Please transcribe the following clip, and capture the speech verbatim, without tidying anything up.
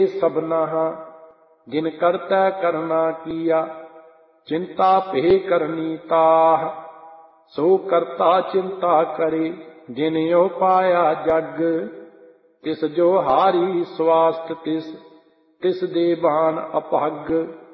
सबना जिन करता करना किया, चिंता पे करनी ताह। सो करता चिंता करे, जिन यो पाया जग। तिस जो हारी स्वास्थ्य तिस, तिस देवान अपहग।